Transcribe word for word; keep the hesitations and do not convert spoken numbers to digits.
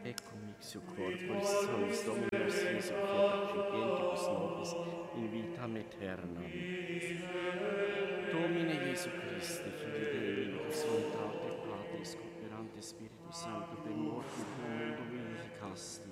Ecco mixio corporis solis Dominus Iesu fiat accidentibus nobis in vitam aeternam. Domine Iesu Christe, Filii Dei, in personitate Patris, cooperante Spiritus Sancto, per mortem hominum Domini vivificasti,